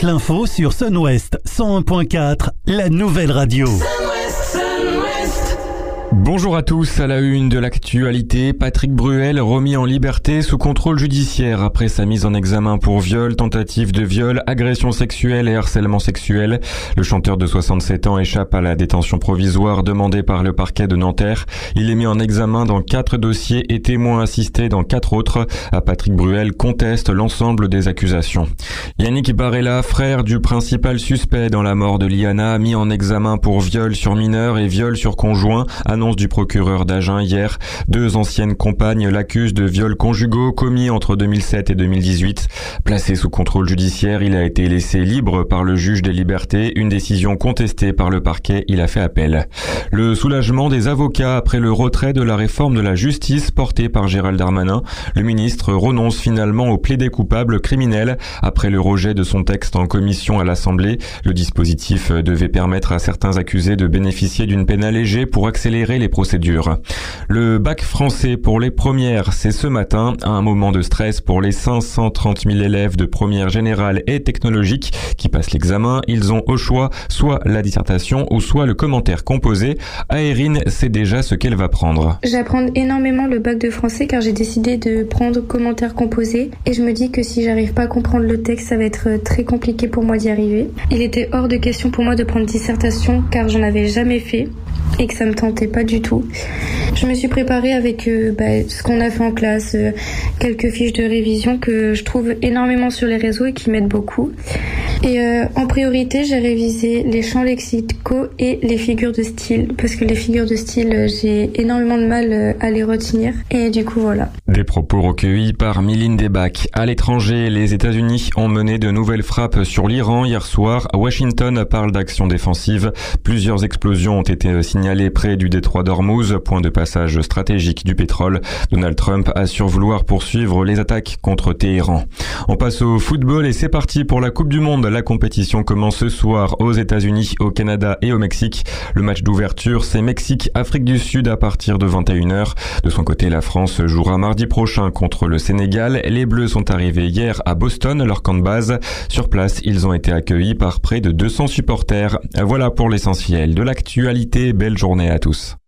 toute l'info sur Sun West 101.4, la nouvelle radio. Bonjour à tous, à la une de l'actualité, Patrick Bruel remis en liberté sous contrôle judiciaire après sa mise en examen pour viol, tentative de viol, agression sexuelle et harcèlement sexuel. Le chanteur de 67 ans échappe à la détention provisoire demandée par le parquet de Nanterre. Il est mis en examen dans 4 dossiers et témoin assisté dans 4 autres. Patrick Bruel conteste l'ensemble des accusations. Yannick Barella, frère du principal suspect dans la mort de Liana, mis en examen pour viol sur mineur et viol sur conjoint, annonce du procureur d'Agen hier. 2 anciennes compagnes l'accusent de viols conjugaux commis entre 2007 et 2018. Placé sous contrôle judiciaire, il a été laissé libre par le juge des libertés, une décision contestée par le parquet. Il a fait appel. Le soulagement des avocats après le retrait de la réforme de la justice portée par Gérald Darmanin. Le ministre renonce finalement au plaidé coupable criminel après le rejet de son texte en commission à l'Assemblée. Le dispositif devait permettre à certains accusés de bénéficier d'une peine allégée pour accélérer les procédures. Le bac français pour les premières, c'est ce matin, un moment de stress pour les 530 000 élèves de première générale et technologique qui passent l'examen. Ils ont au choix soit la dissertation ou soit le commentaire composé. Aérine sait déjà ce qu'elle va prendre. J'apprends énormément le bac de français car j'ai décidé de prendre commentaire composé et je me dis que si j'arrive pas à comprendre le texte, ça va être très compliqué pour moi d'y arriver. Il était hors de question pour moi de prendre dissertation car j'en avais jamais fait et que ça me tentait pas du tout. Je me suis préparée avec ce qu'on a fait en classe, quelques fiches de révision que je trouve énormément sur les réseaux et qui m'aident beaucoup. Et en priorité, j'ai révisé les champs lexicaux et les figures de style, parce que les figures de style, j'ai énormément de mal à les retenir. Et du coup, voilà. Des propos recueillis par Mylène Debac. À l'étranger, les États-Unis ont mené de nouvelles frappes sur l'Iran hier soir. Washington parle d'action défensive. Plusieurs explosions ont été signalées près du détroit d'Ormuz, point de passage stratégique du pétrole. Donald Trump assure vouloir poursuivre les attaques contre Téhéran. On passe au football et c'est parti pour la Coupe du Monde. La compétition commence ce soir aux États-Unis, au Canada et au Mexique. Le match d'ouverture, c'est Mexique-Afrique du Sud à partir de 21h. De son côté, la France jouera mardi prochain contre le Sénégal. Les Bleus sont arrivés hier à Boston, leur camp de base. Sur place, ils ont été accueillis par près de 200 supporters. Voilà pour l'essentiel de l'actualité. Belle journée à tous.